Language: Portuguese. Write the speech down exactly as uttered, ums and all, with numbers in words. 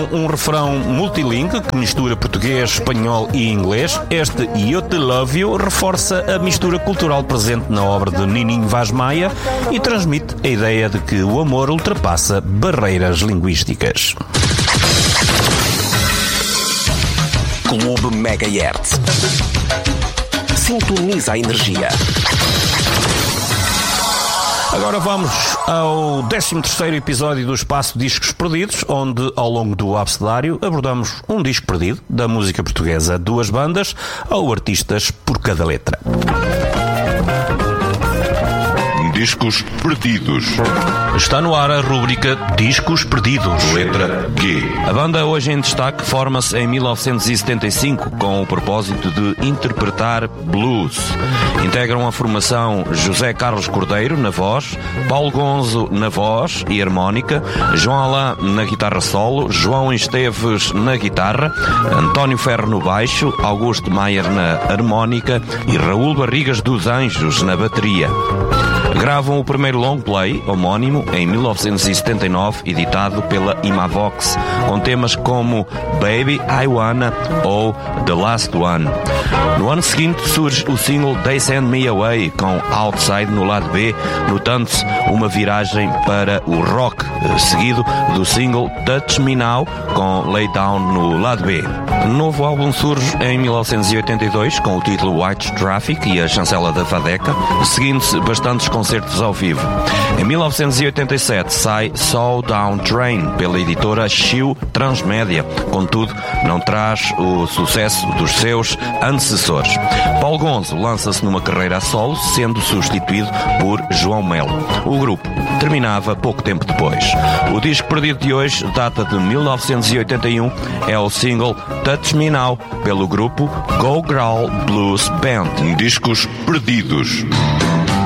um refrão multilingue que mistura português, espanhol e inglês, este Eu Te Love You reforça a mistura cultural presente na obra de Nininho Vaz Maia e transmite a ideia de que o amor ultrapassa barreiras linguísticas. Clube Megahertz. Sintoniza a energia. Agora vamos ao décimo terceiro episódio do Espaço Discos Perdidos, onde, ao longo do abecedário, abordamos um disco perdido da música portuguesa, duas bandas ou artistas por cada letra. Discos Perdidos. Está no ar a rúbrica Discos Perdidos. Letra Q. A banda hoje em destaque forma-se em mil novecentos e setenta e cinco com o propósito de interpretar blues. Integram a formação José Carlos Cordeiro na voz, Paulo Gonzo na voz e harmónica, João Alain na guitarra solo, João Esteves na guitarra, António Ferro no baixo, Augusto Maier na harmónica e Raul Barrigas dos Anjos na bateria. Gravam o primeiro long play, homónimo, em mil novecentos e setenta e nove, editado pela Imavox, com temas como Baby, I Wanna ou The Last One. No ano seguinte surge o single They Send Me Away, com Outside no lado B, notando-se uma viragem para o rock, seguido do single Touch Me Now, com Lay Down no lado B. O novo álbum surge em mil novecentos e oitenta e dois, com o título White Traffic e a chancela da Fadeca, seguindo-se bastantes concertos ao vivo. Em mil novecentos e oitenta e sete sai Soul Down Train pela editora Chiu Transmédia, contudo não traz o sucesso dos seus antecessores. Paulo Gonzo lança-se numa carreira a solo, sendo substituído por João Melo. O grupo terminava pouco tempo depois. O disco perdido de hoje data de mil novecentos e oitenta e um, é o single Touch Me Now pelo grupo Go Growl Blues Band. Discos Perdidos.